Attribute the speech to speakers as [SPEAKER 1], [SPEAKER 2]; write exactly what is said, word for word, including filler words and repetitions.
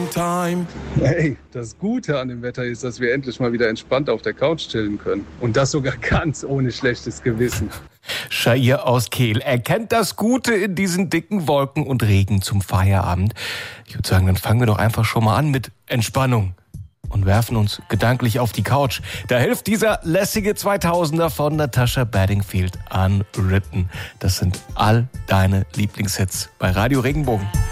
[SPEAKER 1] time.
[SPEAKER 2] Hey, das Gute an dem Wetter ist, dass wir endlich mal wieder entspannt auf der Couch chillen können. Und das sogar ganz ohne schlechtes Gewissen.
[SPEAKER 3] Shahir aus Kehl erkennt das Gute in diesen dicken Wolken und Regen zum Feierabend. Ich würde sagen, dann fangen wir doch einfach schon mal an mit Entspannung und werfen uns gedanklich auf die Couch. Da hilft dieser lässige zweitausender von Natasha Bedingfield, Unwritten. Das sind all deine Lieblingshits bei Radio Regenbogen.